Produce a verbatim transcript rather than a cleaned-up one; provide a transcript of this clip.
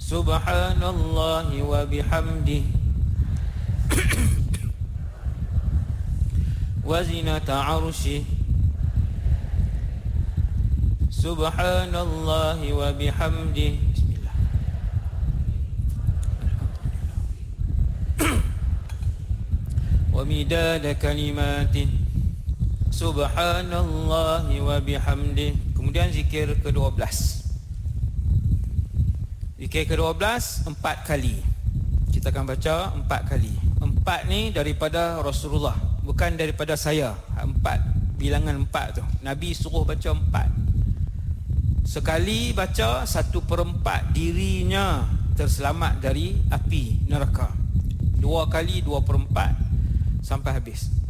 Subhanallahi wa bihamdihi wa zinata arsyihi. Subhanallahi wa bihamdihi. Bismillah. Wa midada kalimatih. Subhanallahi wa bihamdihi. Kemudian zikir ke-dua belas. Zikir ke-dua belas empat kali. Kita akan baca empat kali. Empat ni daripada Rasulullah, bukan daripada saya. Empat, bilangan empat tu Nabi suruh baca empat. Sekali baca, satu perempat dirinya terselamat dari api neraka. Dua kali, dua perempat sampai habis.